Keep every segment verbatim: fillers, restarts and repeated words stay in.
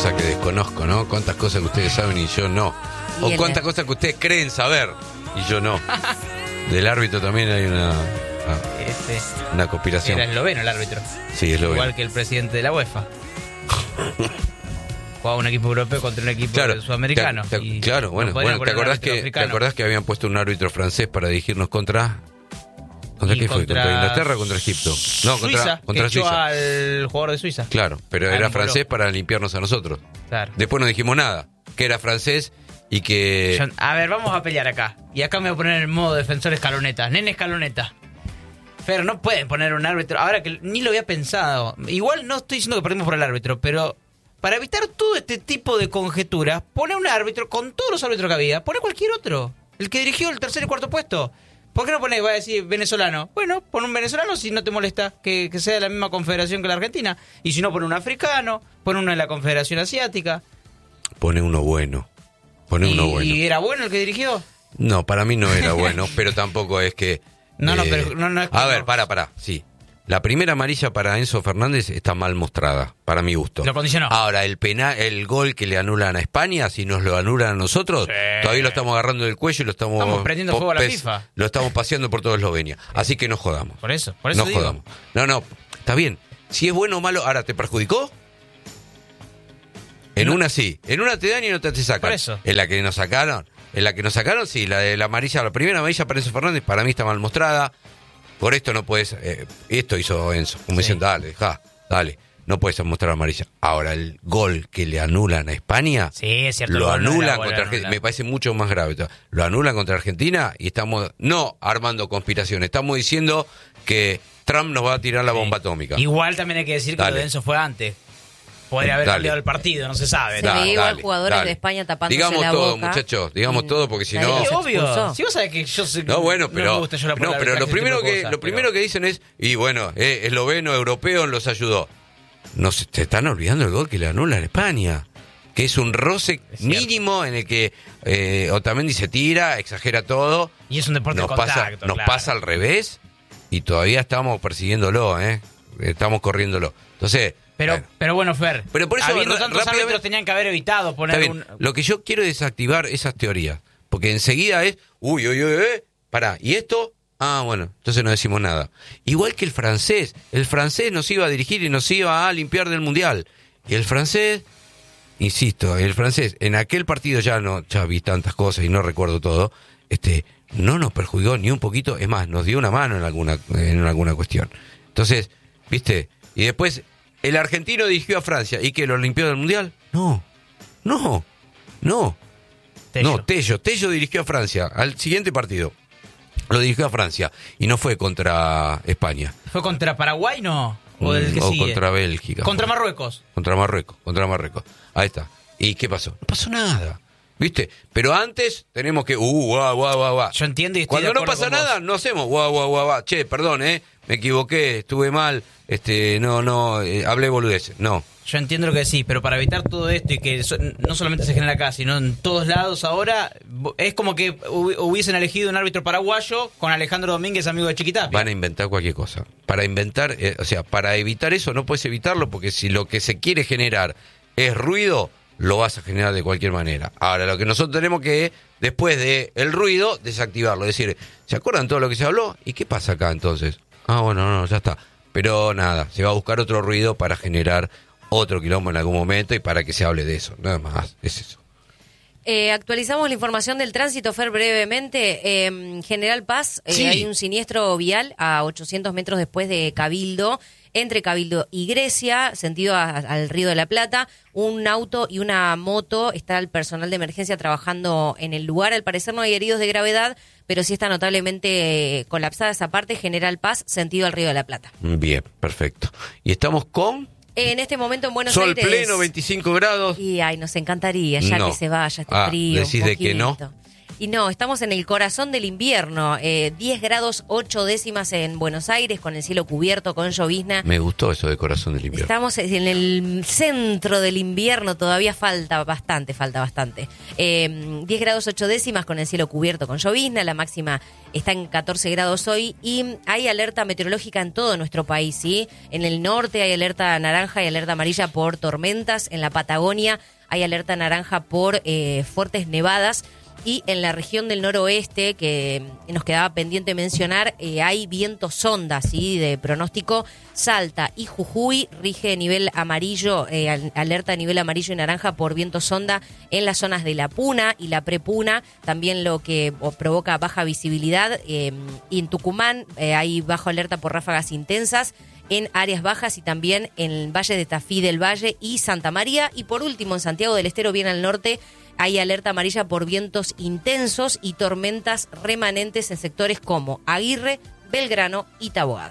cosas que desconozco, ¿no? Cuántas cosas que ustedes saben y yo no. O cuántas cosas que ustedes creen saber y yo no. Del árbitro también hay una ah, este, una conspiración. Era esloveno el árbitro. Sí, esloveno. Igual que el presidente de la UEFA. Jugaba un equipo europeo contra un equipo claro, sudamericano. Te, te, y claro, bueno, no bueno ¿te, acordás que, ¿te acordás que habían puesto un árbitro francés para dirigirnos contra... ¿Contra qué fue? ¿Contra Inglaterra o contra Egipto? No, contra Suiza, contra que Suiza. Echó al jugador de Suiza. Claro, pero ah, era francés para limpiarnos a nosotros. Claro. Después no dijimos nada, que era francés y que... Yo, a ver, vamos a pelear acá. Y acá me voy a poner en modo defensor Escaloneta. Nene Escaloneta. Fer, no pueden poner un árbitro. Ahora que ni lo había pensado. Igual no estoy diciendo que perdimos por el árbitro, pero para evitar todo este tipo de conjeturas, pone un árbitro con todos los árbitros que había. Pone cualquier otro. El que dirigió el tercer y cuarto puesto. ¿Por qué no pones, va a decir, venezolano? Bueno, pon un venezolano si no te molesta que, que sea de la misma confederación que la Argentina. Y si no, pon un africano, pon uno de la Confederación Asiática. Pone uno bueno. Pone ¿Y, uno bueno. ¿Y era bueno el que dirigió? No, para mí no era bueno, pero tampoco es que... No, eh, no, pero no, no es que A ver, no. para, para, sí. La primera amarilla para Enzo Fernández está mal mostrada, para mi gusto. Lo condicionó. Ahora, el penal, el gol que le anulan a España, si nos lo anulan a nosotros, sí. todavía lo estamos agarrando del cuello y lo estamos... Estamos prendiendo fuego a la FIFA. Lo estamos paseando por toda Eslovenia. Así que no jodamos. Por eso, por eso No digo. jodamos. No, no, está bien. Si es bueno o malo, ahora, ¿te perjudicó? En no. una sí. En una te dan y en otra te sacan. Por eso. En la que nos sacaron, en la que nos sacaron, sí, la de la amarilla, la primera amarilla para Enzo Fernández, para mí está mal mostrada. Por esto no puedes, eh, esto hizo Enzo, como sí. dicen, dale, ja, dale, no puedes mostrar amarilla. Ahora, el gol que le anulan a España, sí, es cierto, lo anulan no contra Argentina, me parece mucho más grave. Lo anulan contra Argentina y estamos, no armando conspiraciones, estamos diciendo que Trump nos va a tirar la sí. bomba atómica. Igual también hay que decir que dale. lo de Enzo fue antes. Podría haber dale. cambiado el partido, no se sabe. Se ¿no? veía igual dale, jugadores dale. de España tapándose digamos la todo, boca. muchachos, digamos Mm. todo, porque si Nadie no... los Sí, obvio. expulsó. Si vos sabés que yo soy, No, bueno, pero, no, me gusta yo la no, palabra pero lo arbitraje, primero, ese tipo que, de cosas, lo primero pero... que dicen es, y bueno, eh, esloveno, europeo los ayudó. No se te están olvidando el gol que le anulan a España, que es un roce es mínimo en el que eh, Otamendi se tira, exagera todo. Y es un deporte nos de pasa, contacto, Nos claro. pasa al revés y todavía estamos persiguiéndolo, ¿eh? Estamos corriéndolo. Entonces... Pero bueno. pero bueno, Fer, pero por eso, habiendo ra- tantos rápidamente- árbitros tenían que haber evitado poner Está bien. un... Lo que yo quiero es desactivar esas teorías. Porque enseguida es, uy, uy, uy, uy, pará, ¿y esto? Ah, bueno, entonces no decimos nada. Igual que el francés. El francés nos iba a dirigir y nos iba a limpiar del Mundial. Y el francés, insisto, el francés, en aquel partido ya no, ya vi tantas cosas y no recuerdo todo, este, no nos perjudicó ni un poquito, es más, nos dio una mano en alguna, en alguna cuestión. Entonces, viste, y después... ¿El argentino dirigió a Francia y que lo limpió del Mundial? No, no, no. Tello. No, Tello. Tello dirigió a Francia al siguiente partido. Lo dirigió a Francia y no fue contra España. ¿Fue contra Paraguay, no? ¿O el que o sigue? contra Bélgica. Contra fue. Marruecos. Contra Marruecos, contra Marruecos. Ahí está. ¿Y qué pasó? No pasó nada. ¿Viste? Pero antes tenemos que... Uh, guau, guau, guau, guau. Yo entiendo y estoy Cuando de no acuerdo pasa con nada, vos. no hacemos guau, guau, guau, guau. Che, perdón, ¿eh? Me equivoqué, estuve mal, este, no, no, eh, hablé boludeces. No. Yo entiendo lo que decís, pero para evitar todo esto y que so- no solamente se genera acá, sino en todos lados ahora, bo- es como que hu- hubiesen elegido un árbitro paraguayo con Alejandro Domínguez, amigo de Chiquitapia. Van a inventar cualquier cosa. Para inventar, eh, o sea, para evitar eso no puedes evitarlo porque si lo que se quiere generar es ruido, lo vas a generar de cualquier manera. Ahora, lo que nosotros tenemos que, después de el ruido, desactivarlo. Es decir, ¿se acuerdan todo lo que se habló? ¿Y qué pasa acá entonces? Ah, bueno, no, ya está. Pero nada, se va a buscar otro ruido para generar otro quilombo en algún momento y para que se hable de eso. Nada más, es eso. Eh, actualizamos la información del tránsito, Fer, brevemente. Eh, General Paz, eh, Sí. hay un siniestro vial a ochocientos metros después de Cabildo, entre Cabildo y Grecia, sentido a- al Río de la Plata. Un auto y una moto, está el personal de emergencia trabajando en el lugar. Al parecer no hay heridos de gravedad, pero sí está notablemente eh, colapsada esa parte. General Paz, sentido al Río de la Plata. Bien, perfecto. Y estamos con En este momento en Buenos sol Aires... pleno, veinticinco grados. Y ay, nos encantaría ya No. que se vaya este Ah, frío. decís un de que no. poquito. Y no, estamos en el corazón del invierno, eh, diez grados ocho décimas en Buenos Aires, con el cielo cubierto, con llovizna. Me gustó eso de corazón del invierno. Estamos en el centro del invierno, todavía falta bastante, falta bastante. Eh, diez grados ocho décimas con el cielo cubierto con llovizna, la máxima está en catorce grados hoy y hay alerta meteorológica en todo nuestro país, ¿sí? En el norte hay alerta naranja y alerta amarilla por tormentas, en la Patagonia hay alerta naranja por eh, fuertes nevadas. Y en la región del noroeste, que nos quedaba pendiente mencionar, eh, hay vientos sonda, ¿sí? De pronóstico. Salta y Jujuy rige nivel amarillo, eh, alerta a nivel amarillo y naranja por vientos sonda en las zonas de la Puna y la Prepuna, también lo que provoca baja visibilidad. Eh, y en Tucumán eh, hay bajo alerta por ráfagas intensas en áreas bajas y también en el Valle de Tafí del Valle y Santa María. Y por último, en Santiago del Estero, bien al norte, hay alerta amarilla por vientos intensos y tormentas remanentes en sectores como Aguirre, Belgrano y Taboada.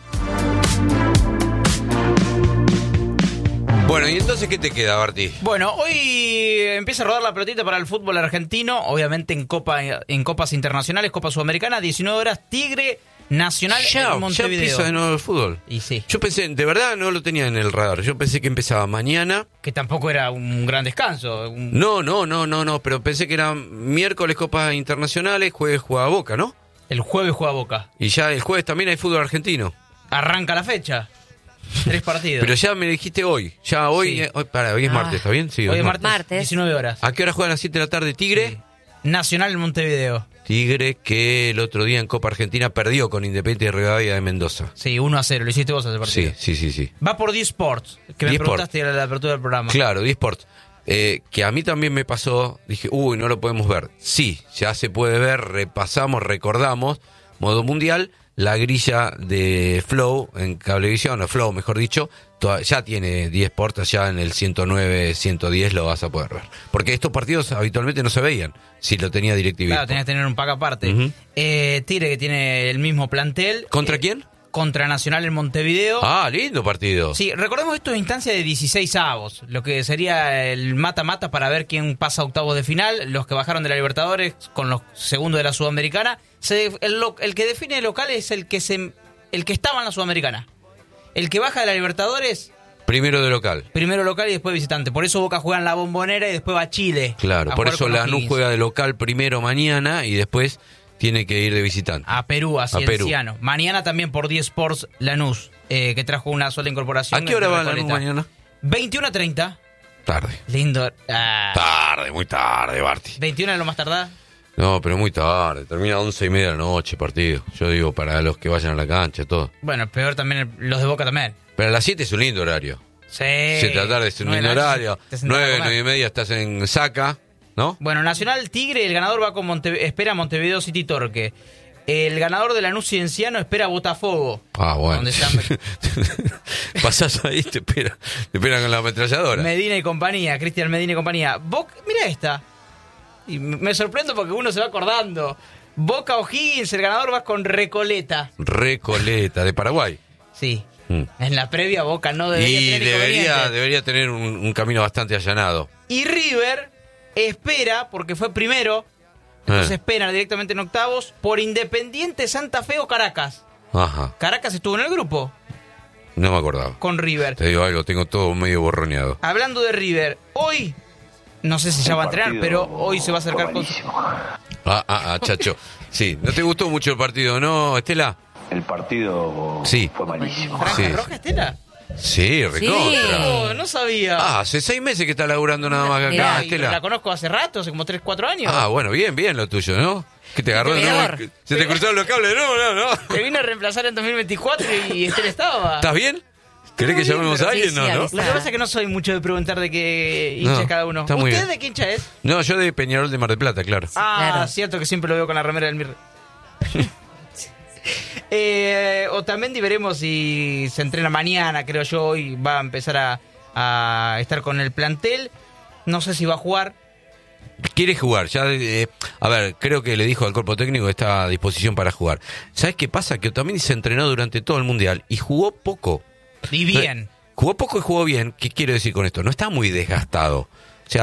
Bueno, ¿y entonces qué te queda, Barti? Bueno, hoy empieza a rodar la pelotita para el fútbol argentino, obviamente en Copa, en copas internacionales, Copa Sudamericana, diecinueve horas, Tigre Nacional Ya, en Montevideo. ya empieza de nuevo el fútbol. Y sí. Yo pensé, de verdad no lo tenía en el radar. Yo pensé que empezaba mañana. Que tampoco era un gran descanso. Un... No, no, no, no, no, pero pensé que era miércoles Copas Internacionales, jueves juega Boca, ¿no? El jueves juega Boca. Y ya el jueves también hay fútbol argentino. Arranca la fecha. Tres partidos. Pero ya me dijiste hoy. Ya hoy, Sí. eh, hoy para, hoy es Ah. martes, ¿está bien? Sí, Hoy es martes. martes, Martes. diecinueve horas. ¿A qué hora juegan a las siete de la tarde Tigre? Sí. Nacional en Montevideo. Tigre que el otro día en Copa Argentina perdió con Independiente de Rivadavia de Mendoza. Sí, uno a cero. Lo hiciste vos ese partido. Sí, sí, sí, sí. Va por D-Sports, que me D-Sport. preguntaste en la apertura del programa. Claro, D-Sport. Eh, que a mí también me pasó, dije, uy, no lo podemos ver. Sí, ya se puede ver, repasamos, recordamos, modo mundial, la grilla de Flow en Cablevisión, o Flow mejor dicho, toda- ya tiene D-Sport, allá en el ciento nueve, ciento diez lo vas a poder ver. Porque estos partidos habitualmente no se veían, si lo tenía DirecTV. Claro, tenías que tener un pack aparte. Ujú. eh, Tigre, que tiene el mismo plantel. ¿Contra eh, quién? Contra Nacional en Montevideo. Ah, lindo partido. Sí, recordemos esto es instancia de dieciséis avos, lo que sería el mata-mata para ver quién pasa a octavos de final, los que bajaron de la Libertadores con los segundos de la Sudamericana. Se, el, lo- el que define el local es el que se, el que estaba en la Sudamericana. El que baja de la Libertadores, Primero de local. primero local y después visitante. Por eso Boca juega en la Bombonera y después va a Chile. Claro, a por jugar eso con Lanús O'Higgins. juega de local primero mañana y después tiene que ir de visitante. A Perú, a A Perú. Cienciano. Mañana también por D-Sports Lanús, eh, que trajo una sola incorporación. ¿A qué hora entre va Lanús Recoleta. mañana? veintiuno a treinta. Tarde. Lindo. Ah, Tarde, muy tarde, Barty. veintiuno es lo más tardar. No, pero muy tarde. Termina a once y media de la noche partido. Yo digo, para los que vayan a la cancha, todo. Bueno, peor también el- los de Boca también. Pero a las siete es un lindo horario. Sí. siete de la tarde es un Nueve lindo de la noche horario. te sentás a nueve, comer. nueve y media estás en Saca, ¿no? Bueno, Nacional Tigre, el ganador va con Monte, espera Montevideo City Torque. El ganador de Lanús Cienciano espera Botafogo. Ah, bueno. Donde están Pasás ahí, te esperan, te esperan con la ametralladora. Medina y compañía, Cristian Medina y compañía. Boca, mira esta. Y me me sorprendo porque uno se va acordando. Boca O'Higgins, el ganador va con Recoleta. Recoleta, de Paraguay. Sí. Mm. En la previa Boca no debería Y tener debería, inconveniente. debería tener un, un camino bastante allanado. Y River espera, porque fue primero, entonces Eh. espera directamente en octavos, por Independiente Santa Fe o Caracas. Ajá, Caracas estuvo en el grupo no me acordaba. con River. Te digo algo, tengo todo medio borroneado. Hablando de River, hoy, no sé si ya va a entrenar, pero hoy se va a acercar con... Ah, ah, ah, Chacho. Sí, ¿no te gustó mucho el partido, no, Estela? El partido Sí. fue malísimo. ¿Franja Sí. roja, Estela? Sí, recontra. No, no sabía. Ah, hace seis meses que está laburando nada más que acá, Mirá, Ay, la Estela. conozco hace rato, hace como tres, cuatro años. Ah, bueno, bien, bien lo tuyo, ¿no? Que te agarró, Peor. no, se te cruzaron los cables, no, no, no. Te vino a reemplazar en dos mil veinticuatro y, y Estela estaba. ¿Estás bien? ¿Querés que llamemos a pero alguien? sí, No, sí, ¿no? avisa. Lo que pasa es que no soy mucho de preguntar de qué hincha No, es cada uno. está muy ¿Usted bien. de qué hincha es? No, yo de Peñarol de Mar del Plata, claro. Ah, Claro. cierto que siempre lo veo con la remera del Mir. eh, Otamendi veremos si se entrena mañana, creo yo, y va a empezar a, a estar con el plantel. No sé si va a jugar. Quiere jugar, ya, eh, a ver, creo que le dijo al cuerpo técnico que está a disposición para jugar. ¿Sabes qué pasa? Que Otamendi se entrenó durante todo el Mundial y jugó poco. Y bien. Jugó poco y jugó bien. ¿Qué quiero decir con esto? No está muy desgastado. O sea,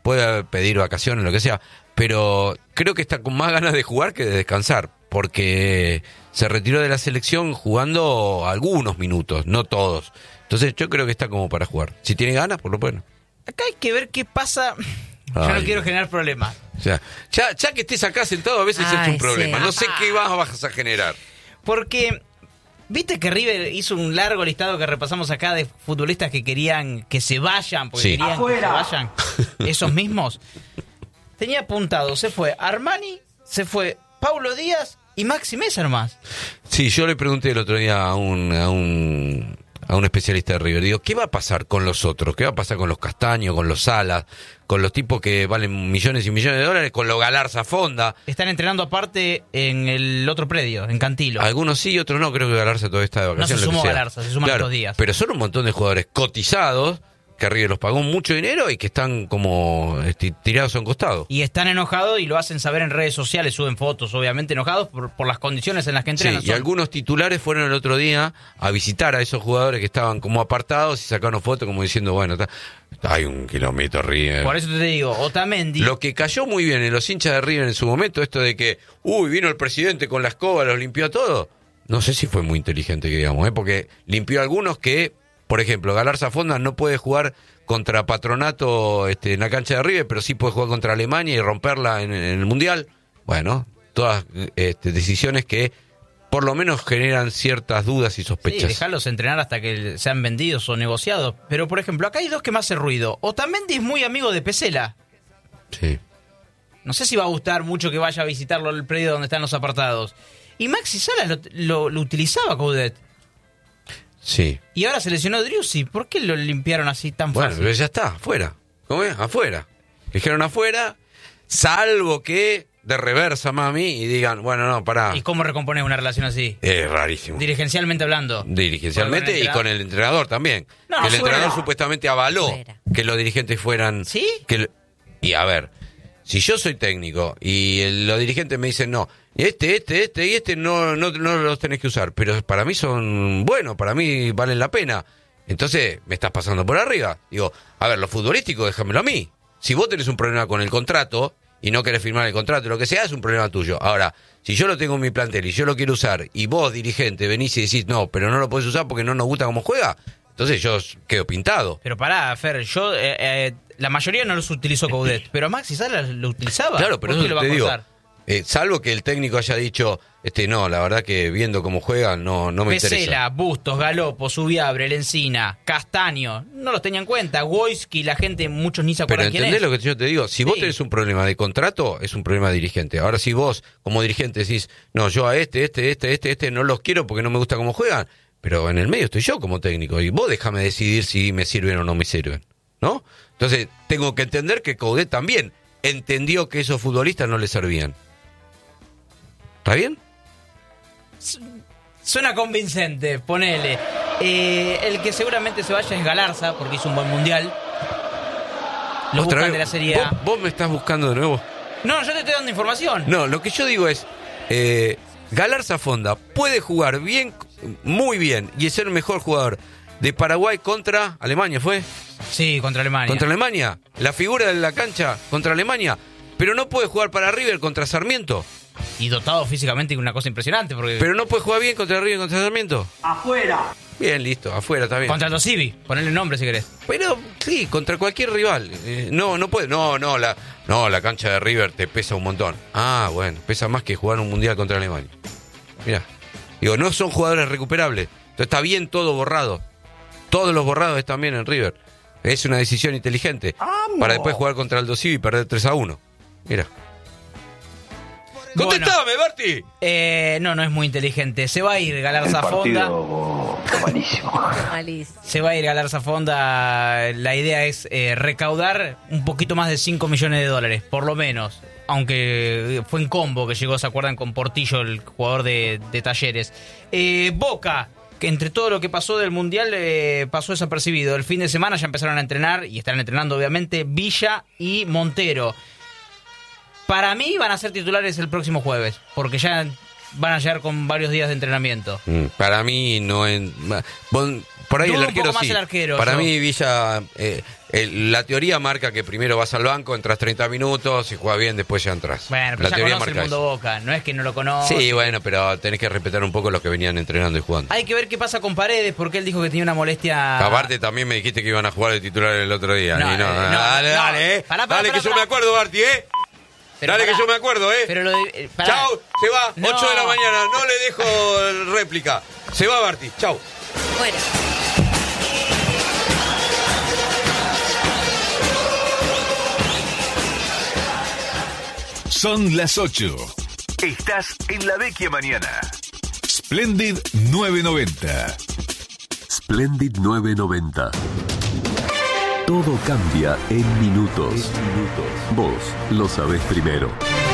puede pedir vacaciones, lo que sea, pero creo que está con más ganas de jugar que de descansar, porque se retiró de la selección jugando algunos minutos, no todos. Entonces yo creo que está como para jugar. Si tiene ganas, por lo bueno. Acá hay que ver qué pasa. Yo Ay, no quiero generar problemas. O sea, ya, ya que estés acá sentado a veces Ay, es un problema. sí. No sé qué vas, vas a generar. Porque, viste que River hizo un largo listado que repasamos acá de futbolistas que querían que se vayan, porque Sí. querían ¡Afuera! que se vayan. Esos mismos. Tenía apuntado, se fue Armani, se fue Paulo Díaz y Maxi Mesa nomás. Sí, yo le pregunté el otro día a un, a un, a un especialista de River, digo, ¿qué va a pasar con los otros? ¿Qué va a pasar con los Castaños, con los Salas, con los tipos que valen millones y millones de dólares, con los Galarza Fonda? Están entrenando aparte en el otro predio, en Cantilo. Algunos sí, otros no, creo que Galarza todavía está de vacaciones. se lo que sumó sea. Galarza, se suman Claro, estos días. Pero son un montón de jugadores cotizados, que River los pagó mucho dinero y que están como este, tirados a un costado. Y están enojados y lo hacen saber en redes sociales, suben fotos, obviamente enojados por, por las condiciones en las que Sí, entrenan. y Son- algunos titulares fueron el otro día a visitar a esos jugadores que estaban como apartados y sacaron fotos como diciendo, bueno, está, hay un kilómetro River. Por eso te digo, Otamendi... Lo que cayó muy bien en los hinchas de River en su momento, esto de que, uy, vino el presidente con la escoba, los limpió a todos. No sé si fue muy inteligente, que digamos, ¿eh? Porque limpió a algunos que, por ejemplo, Galarza Fonda no puede jugar contra Patronato este, en la cancha de River, pero sí puede jugar contra Alemania y romperla en, en el Mundial. Bueno, todas este, decisiones que por lo menos generan ciertas dudas y Sí, sospechas. dejarlos entrenar hasta que sean vendidos o negociados. Pero, por ejemplo, acá hay dos que me hacen ruido. Otamendi es muy amigo de Pesela. Sí. No sé si va a gustar mucho que vaya a visitarlo el predio donde están los apartados. Y Maxi Salas lo, lo, lo utilizaba Coudet. Sí. Y ahora se lesionó Driussi. ¿Por qué lo limpiaron así tan Bueno, fácil? pero ya está, afuera. ¿Cómo es? Afuera. Dijeron afuera, salvo que de reversa, mami, y digan, bueno, no, pará. ¿Y cómo recompones una relación así? Es rarísimo. Dirigencialmente hablando. Dirigencialmente Porque y con con el el entrenador también. No, que el fuera. entrenador supuestamente avaló Fuera. que los dirigentes fueran... ¿Sí? Que lo- y a ver, si yo soy técnico y el- los dirigentes me dicen, no, este, este, este y este no, no, no los tenés que usar, pero para mí son buenos, para mí valen la pena. Entonces me estás pasando por arriba. Digo, a ver, lo futbolístico déjamelo a mí. Si vos tenés un problema con el contrato y no querés firmar el contrato, lo que sea, es un problema tuyo. Ahora, si yo lo tengo en mi plantel y yo lo quiero usar y vos, dirigente, venís y decís, no, pero no lo podés usar porque no nos gusta cómo juega, entonces yo quedo pintado. Pero pará, Fer, yo... eh, eh, la mayoría no los utilizó Coudet, pero Maxi Salas lo utilizaba. Claro, pero ¿Por qué eso lo va te a digo, cortar? eh, salvo que el técnico haya dicho, este no, la verdad que viendo cómo juega no, no me interesa. Pesela, Bustos, Galopo, Subiabre, Lencina, Castaño, no los tenía en cuenta. Wojski, la gente, muchos ni se Pero acuerdan quién ¿entendés es. lo que yo te digo? Si vos Sí. tenés un problema de contrato, es un problema de dirigente. Ahora, si vos, como dirigente, decís, no, yo a este, este, este, este, este no los quiero porque no me gusta cómo juegan, pero en el medio estoy yo como técnico y vos déjame decidir si me sirven o no me sirven, ¿no? Entonces, tengo que entender que Coudet también entendió que esos futbolistas no le servían. ¿Está bien? Suena convincente, ponele. Eh, el que seguramente se vaya es Galarza, porque hizo un buen mundial. Lo Otra buscan vez, de la Serie A. ¿Vos, vos me estás buscando de nuevo? No, yo te estoy dando información. No, lo que yo digo es, eh, Galarza Fonda puede jugar bien, muy bien, y es el mejor jugador de Paraguay contra Alemania, ¿fue? Sí, contra Alemania. Contra Alemania, la figura de la cancha contra Alemania, pero no puede jugar para River contra Sarmiento, Y dotado físicamente, una cosa impresionante. Porque pero no puede jugar bien contra River contra Sarmiento. ¡Afuera! Bien, listo, afuera, está bien. Contra Tosivi, ponele nombre si querés. Pero sí, contra cualquier rival. Eh, no, no puede. No, no, la, no, la cancha de River te pesa un montón. Ah, bueno, pesa más que jugar un mundial contra Alemania. Mirá. Digo, no son jugadores recuperables. Entonces está bien todo borrado. Todos los borrados están bien en River. Es una decisión inteligente. ¡Vamos! Para después jugar contra Aldo Civi y perder tres a uno. Mira. Bueno. ¡Contestame, Berti! Eh, no, no es muy inteligente. Se va a ir El Galarza Fonda. partido fue malísimo. Malísimo. Se va a ir Galarza Fonda. La idea es eh, recaudar un poquito más de cinco millones de dólares, por lo menos. Aunque fue en combo que llegó, ¿se acuerdan? Con Portillo, el jugador de, de Talleres. Eh, Boca, que entre todo lo que pasó del Mundial eh, pasó desapercibido. El fin de semana ya empezaron a entrenar, y están entrenando obviamente, Villa y Montero. Para mí van a ser titulares el próximo jueves, porque ya van a llegar con varios días de entrenamiento. Mm, Para mí no en, bon- por ahí Dudo el un arquero poco más sí. el arquero, Para yo. mí Villa, eh, el- la teoría marca que primero vas al banco, entras treinta minutos, si juegas bien después ya entras. Bueno, pero la ya teoría conoce el marca mundo eso. Boca, no es que no lo conoce. Sí, bueno, pero tenés que respetar un poco los que venían entrenando y jugando. Hay que ver qué pasa con Paredes, porque él dijo que tenía una molestia... Aparte también me dijiste que iban a jugar de titular el otro día. No, y no, eh, no, dale, no. dale, eh. Pará, pará, dale pará, que yo pará. me acuerdo, Barty, eh. Pero dale pará. que yo me acuerdo, eh. Pero lo de... eh, pará. Chau, se va, No. ocho de la mañana, no le dejo réplica. Se va Barty, chau. Bueno. Son las ocho. Estás en la vecchia mañana. Splendid nueve noventa. Splendid nueve noventa. Todo cambia en minutos. Vos lo sabés primero.